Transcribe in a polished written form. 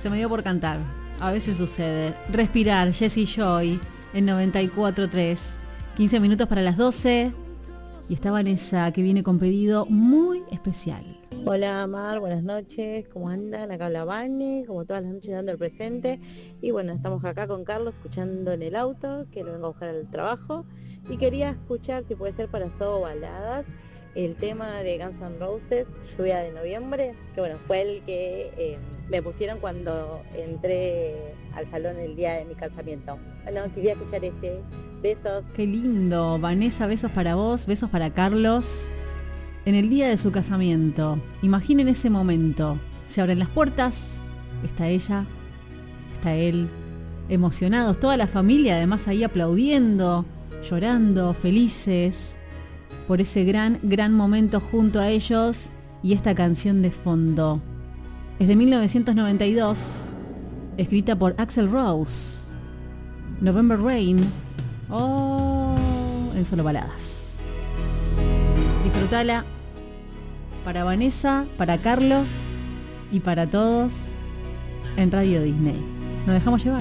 se me dio por cantar. A veces sucede. Respirar, Jessie Joy, en 94.3. 15 minutos para las 12. Y está Vanessa, que viene con pedido muy especial. Hola Mar, buenas noches, ¿cómo andan? Acá habla Vane, como todas las noches dando el presente. Y bueno, estamos acá con Carlos escuchando en el auto, que lo vengo a buscar al trabajo. Y quería escuchar, si puede ser para Sobo Baladas, el tema de Guns N' Roses, Lluvia de Noviembre, que bueno, fue el que me pusieron cuando entré al salón el día de mi casamiento. Bueno, quería escuchar este. Besos. Qué lindo, Vanessa, besos para vos, besos para Carlos. En el día de su casamiento, imaginen ese momento. Se abren las puertas, está ella, está él, emocionados, toda la familia además ahí aplaudiendo, llorando, felices por ese gran momento junto a ellos y esta canción de fondo. Es de 1992, escrita por Axl Rose. November Rain. En Solo Baladas. Disfrutala para Vanessa, para Carlos y para todos en Radio Disney. Nos dejamos llevar.